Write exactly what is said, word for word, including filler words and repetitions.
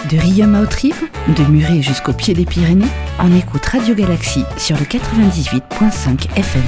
De Riom à Haute-Rive, de Muret jusqu'au pied des Pyrénées, on écoute Radio Galaxie sur le quatre-vingt-dix-huit virgule cinq F M.